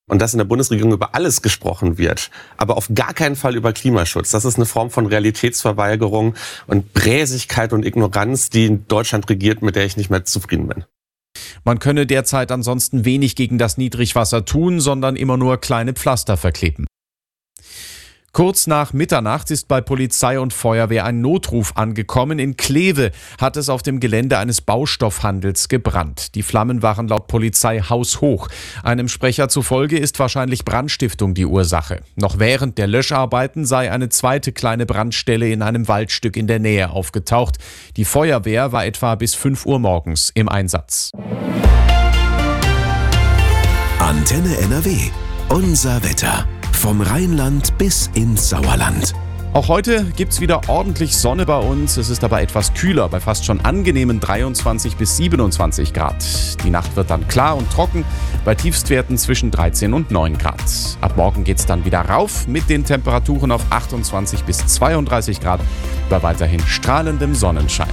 und dass in der Bundesregierung über alles gesprochen wird, aber auf gar keinen Fall über Klimaschutz. Das ist eine Form von Realitätsverweigerung und Bräsigkeit und Ignoranz, die in Deutschland regiert, mit der ich nicht mehr zufrieden bin. Man könne derzeit ansonsten wenig gegen das Niedrigwasser tun, sondern immer nur kleine Pflaster verkleben. Kurz nach Mitternacht ist bei Polizei und Feuerwehr ein Notruf angekommen. In Kleve hat es auf dem Gelände eines Baustoffhandels gebrannt. Die Flammen waren laut Polizei haushoch. Einem Sprecher zufolge ist wahrscheinlich Brandstiftung die Ursache. Noch während der Löscharbeiten sei eine zweite kleine Brandstelle in einem Waldstück in der Nähe aufgetaucht. Die Feuerwehr war etwa bis 5 Uhr morgens im Einsatz. Antenne NRW. Unser Wetter. Vom Rheinland bis ins Sauerland. Auch heute gibt's wieder ordentlich Sonne bei uns. Es ist aber etwas kühler, bei fast schon angenehmen 23 bis 27 Grad. Die Nacht wird dann klar und trocken, bei Tiefstwerten zwischen 13 und 9 Grad. Ab morgen geht's dann wieder rauf mit den Temperaturen auf 28 bis 32 Grad bei weiterhin strahlendem Sonnenschein.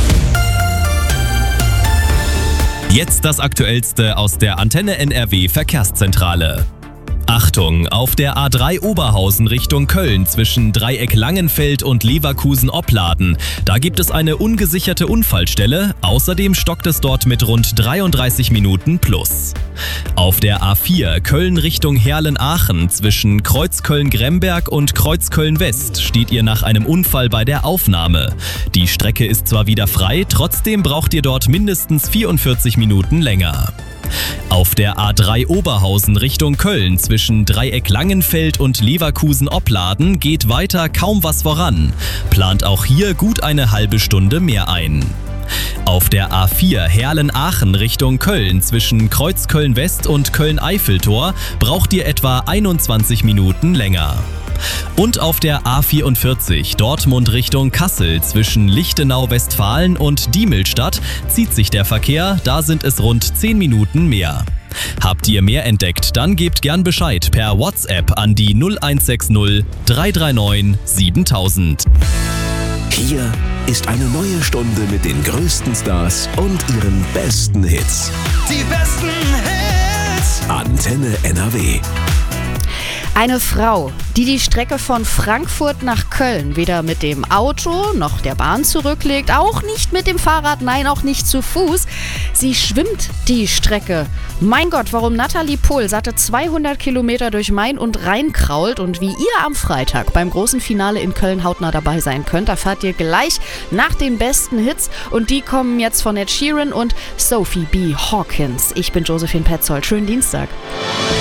Jetzt das Aktuellste aus der Antenne NRW Verkehrszentrale. Achtung, auf der A3 Oberhausen Richtung Köln zwischen Dreieck Langenfeld und Leverkusen-Opladen. Da gibt es eine ungesicherte Unfallstelle. Außerdem stockt es dort mit rund 33 Minuten plus. Auf der A4 Köln Richtung Herlen-Aachen zwischen Kreuzköln-Gremberg und Kreuzköln-West steht ihr nach einem Unfall bei der Aufnahme. Die Strecke ist zwar wieder frei, trotzdem braucht ihr dort mindestens 44 Minuten länger. Auf der A3 Oberhausen Richtung Köln zwischen Dreieck Langenfeld und Leverkusen-Opladen geht weiter kaum was voran. Plant auch hier gut eine halbe Stunde mehr ein. Auf der A4 Herlen-Aachen Richtung Köln zwischen Kreuzköln-West und Köln-Eiffeltor braucht ihr etwa 21 Minuten länger. Und auf der A44 Dortmund Richtung Kassel zwischen Lichtenau-Westfalen und Diemelstadt zieht sich der Verkehr, da sind es rund 10 Minuten mehr. Habt ihr mehr entdeckt, dann gebt gern Bescheid per WhatsApp an die 0160 339 7000. Hier ist eine neue Stunde mit den größten Stars und ihren besten Hits. Die besten Hits. Antenne NRW. Eine Frau, die die Strecke von Frankfurt nach Köln weder mit dem Auto noch der Bahn zurücklegt, auch nicht mit dem Fahrrad, nein, auch nicht zu Fuß. Sie schwimmt die Strecke. Mein Gott, warum Nathalie Pohl satte 200 Kilometer durch Main und Rhein krault und wie ihr am Freitag beim großen Finale in Köln hautnah dabei sein könnt, erfahrt ihr gleich nach den besten Hits und die kommen jetzt von Ed Sheeran und Sophie B. Hawkins. Ich bin Josephine Petzold. Schönen Dienstag.